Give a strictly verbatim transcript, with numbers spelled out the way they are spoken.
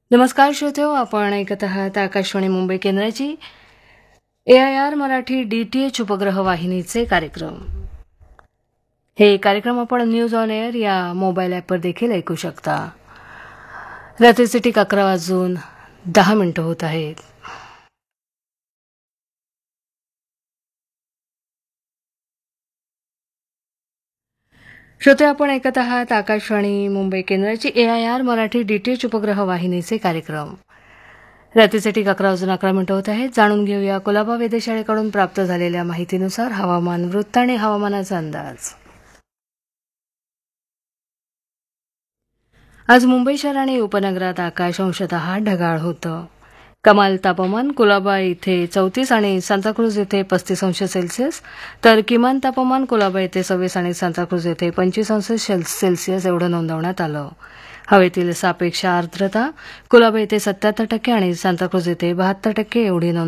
नमस्कार श्रोतेहो, आपण ऐकत आहात आकाशवाणी मुंबई केंद्राची ए I R Marathi D T H उपग्रह वाहिनीचे कार्यक्रम. हे कार्यक्रम आपण न्यूज ऑन एअर या मोबाईल ॲपवर देखील ऐकू शकता. रात्रीचे ठीक अकरा वाजून दहा मिनिटं होत आहेत. श्रोते, आपण ऐकत आहात आकाशवाणी मुंबई केंद्राची ए I R Marathi D T H उपग्रह वाहिनीचे कार्यक्रम. रात्रीचे ठीक अकरा वाजून अकरा मिनिटं होत आहेत. जाणून घेऊया कोलाबा वेधशाळेकडून प्राप्त झालेल्या माहितीनुसार हवामान वृत्त आणि हवामानाचा अंदाज. आज मुंबई शहर आणि उपनगरात आकाश अंशतः ढगाळ होतं. कमाल तापमान कुलाबा इथे चौतीस आणि सांताक्रूज इथे पस्तीस अंश सेल्सिअस, तर किमान तापमान कुलाबा इथे सव्वीस आणि सांताक्रूज इथे पंचवीस अंश सेल्सिअस एवढं नोंदवण्यात आलं. हवेतील सापेक्ष आर्द्रता कुलाबा इथे सत्याहत्तर टक्के आणि सांताक्रूज इथे बहात्तर टक्के एवढी नोंद